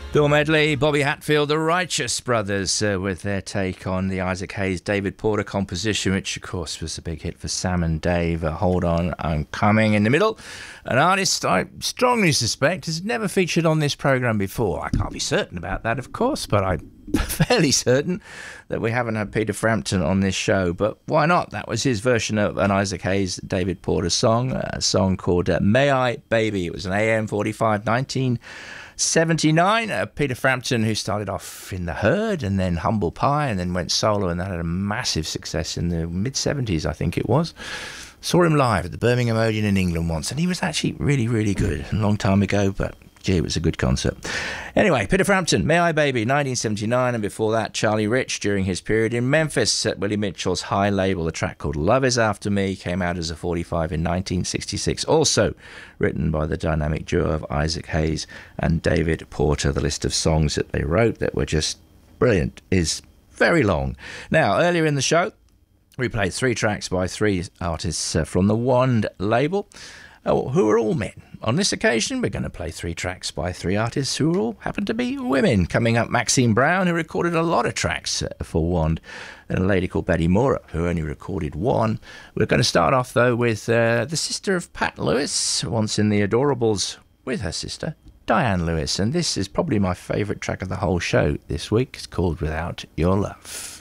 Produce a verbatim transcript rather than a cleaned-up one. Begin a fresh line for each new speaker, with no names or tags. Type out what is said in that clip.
Bill Medley, Bobby Hatfield, the Righteous Brothers uh, with their take on the Isaac Hayes, David Porter composition, which of course was a big hit for Sam and Dave. Uh, Hold On, I'm Coming. In the middle, an artist I strongly suspect has never featured on this programme before. I can't be certain about that, of course, but I'm fairly certain that we haven't had Peter Frampton on this show. But why not? That was his version of an Isaac Hayes, David Porter song, a song called uh, May I Baby. It was an A M forty-five, nineteen seventy-nine. Uh, Peter Frampton, who started off in The Herd and then Humble Pie and then went solo, and that had a massive success in the mid seventies, I think it was. Saw him live at the Birmingham Odeon in England once, and he was actually really, really good. A long time ago, but gee, it was a good concert. Anyway, Peter Frampton, May I Baby, nineteen seventy-nine, and before that, Charlie Rich during his period in Memphis at Willie Mitchell's High label. A track called Love Is After Me came out as a forty-five in nineteen sixty-six, also written by the dynamic duo of Isaac Hayes and David Porter. The list of songs that they wrote that were just brilliant is very long. Now, earlier in the show, we played three tracks by three artists uh, from the Wand label, uh, who are all men. On this occasion, we're going to play three tracks by three artists who all happen to be women. Coming up, Maxine Brown, who recorded a lot of tracks uh, for Wand, and a lady called Betty Mora, who only recorded one. We're going to start off, though, with uh, the sister of Pat Lewis, once in the Adorables, with her sister, Diane Lewis. And this is probably my favourite track of the whole show this week. It's called Without Your Love.